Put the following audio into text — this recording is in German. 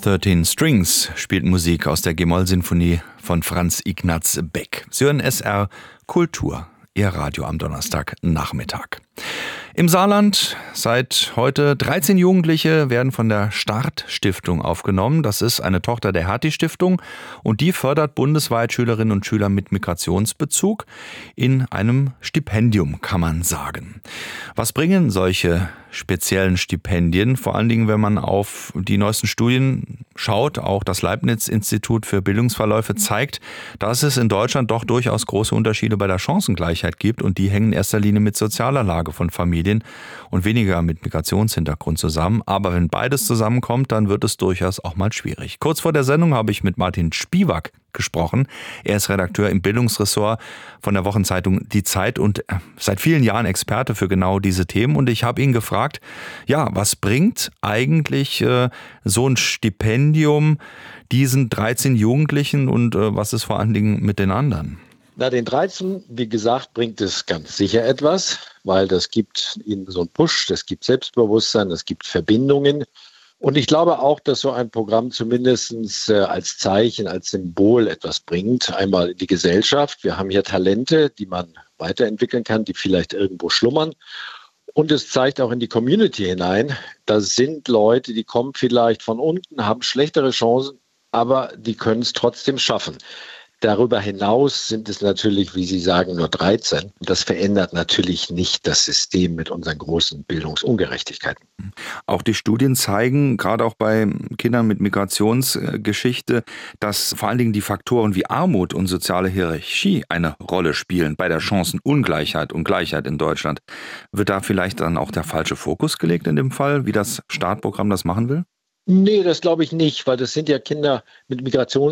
13 Strings spielt Musik aus der G-Moll-Sinfonie von Franz Ignaz Beck. Sie hören SR Kultur, Ihr Radio am Donnerstagnachmittag. Im Saarland seit heute 13 Jugendliche werden von der Start-Stiftung aufgenommen. Das ist eine Tochter der Hertie-Stiftung und die fördert bundesweit Schülerinnen und Schüler mit Migrationsbezug in einem Stipendium, kann man sagen. Was bringen solche speziellen Stipendien? Vor allen Dingen, wenn man auf die neuesten Studien schaut, auch das Leibniz-Institut für Bildungsverläufe zeigt, dass es in Deutschland doch durchaus große Unterschiede bei der Chancengleichheit gibt und die hängen in erster Linie mit sozialer Lage von Familien und weniger mit Migrationshintergrund zusammen. Aber wenn beides zusammenkommt, dann wird es durchaus auch mal schwierig. Kurz vor der Sendung habe ich mit Martin Spiewak gesprochen. Er ist Redakteur im Bildungsressort von der Wochenzeitung Die Zeit und seit vielen Jahren Experte für genau diese Themen. Und ich habe ihn gefragt, ja, was bringt eigentlich so ein Stipendium diesen 13 Jugendlichen und was ist vor allen Dingen mit den anderen? Na, den 13, wie gesagt, bringt es ganz sicher etwas, weil das gibt ihnen so einen Push, das gibt Selbstbewusstsein, das gibt Verbindungen. Und ich glaube auch, dass so ein Programm zumindest als Zeichen, als Symbol etwas bringt. Einmal in die Gesellschaft. Wir haben hier Talente, die man weiterentwickeln kann, die vielleicht irgendwo schlummern. Und es zeigt auch in die Community hinein. Da sind Leute, die kommen vielleicht von unten, haben schlechtere Chancen, aber die können es trotzdem schaffen. Darüber hinaus sind es natürlich, wie Sie sagen, nur 13. Das verändert natürlich nicht das System mit unseren großen Bildungsungerechtigkeiten. Auch die Studien zeigen, gerade auch bei Kindern mit Migrationsgeschichte, dass vor allen Dingen die Faktoren wie Armut und soziale Hierarchie eine Rolle spielen bei der Chancenungleichheit und Gleichheit in Deutschland. Wird da vielleicht dann auch der falsche Fokus gelegt in dem Fall, wie das Startprogramm das machen will? Nee, das glaube ich nicht, weil das sind ja Kinder mit Migrationshintergrund.